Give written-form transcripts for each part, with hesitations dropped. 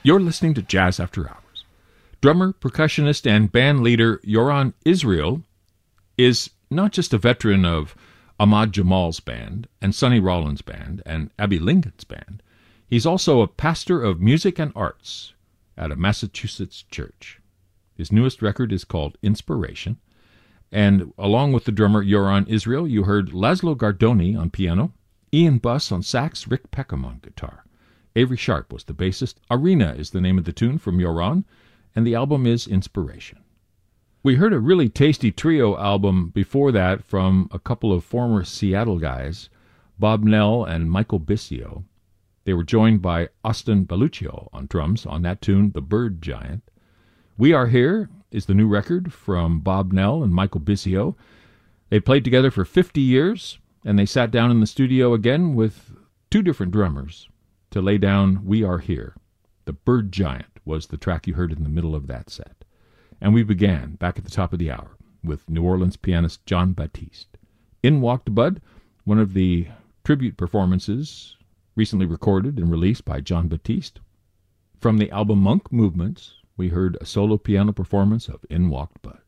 You're listening to Jazz After Hours. Drummer, percussionist, and band leader Yoran Israel is not just a veteran of Ahmad Jamal's band and Sonny Rollins' band and Abbey Lincoln's band. He's also a pastor of music and arts at a Massachusetts church. His newest record is called Inspiration. And along with the drummer Yoran Israel, you heard Laszlo Gardoni on piano, Ian Buss on sax, Rick Peckham on guitar. Avery Sharp was the bassist. Arena is the name of the tune from Yoran, and the album is Inspiration. We heard a really tasty trio album before that from a couple of former Seattle guys, Bob Nell and Michael Bissio. They were joined by Austin Belluccio on drums on that tune, The Bird Giant. We Are Here is the new record from Bob Nell and Michael Bissio. They played together for 50 years, and they sat down in the studio again with two different drummers to lay down We Are Here. The Bird Giant was the track you heard in the middle of that set. And we began, back at the top of the hour, with New Orleans pianist Jon Batiste. In Walked Bud, one of the tribute performances recently recorded and released by Jon Batiste. From the album Monk Movements, we heard a solo piano performance of In Walked Bud.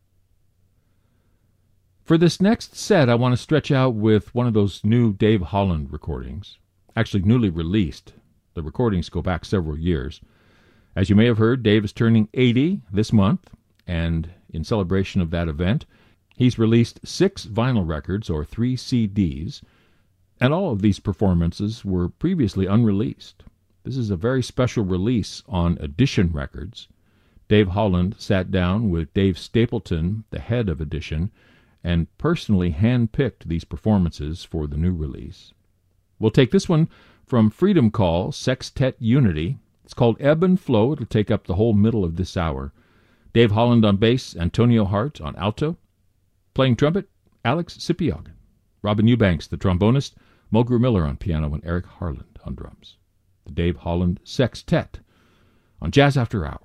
For this next set, I want to stretch out with one of those new Dave Holland recordings, actually newly released. The recordings go back several years. As you may have heard, Dave is turning 80 this month, and in celebration of that event, he's released 6 vinyl records, or 3 CDs, and all of these performances were previously unreleased. This is a very special release on Edition Records. Dave Holland sat down with Dave Stapleton, the head of Edition, and personally hand-picked these performances for the new release. We'll take this one from Freedom Call, Sextet Unity. It's called Ebb and Flow. It'll take up the whole middle of this hour. Dave Holland on bass, Antonio Hart on alto. Playing trumpet, Alex Sipiogan. Robin Eubanks, the trombonist, Mulgrew Miller on piano, and Eric Harland on drums. The Dave Holland Sextet on Jazz After Hours.